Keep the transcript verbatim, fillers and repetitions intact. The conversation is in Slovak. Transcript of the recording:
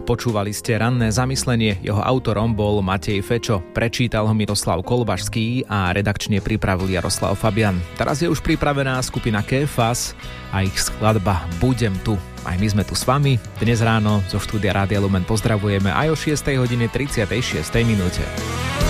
Počúvali ste Ranné zamyslenie, jeho autorom bol Matej Fečo, prečítal ho Miroslav Kolbašský a redakčne pripravil Jaroslav Fabian. Teraz je už pripravená skupina Kéfas a ich skladba Budem tu. Aj my sme tu s vami. Dnes ráno zo štúdia Rádia Lumen pozdravujeme aj o šiestej hodine tridsiatej šiestej minúte.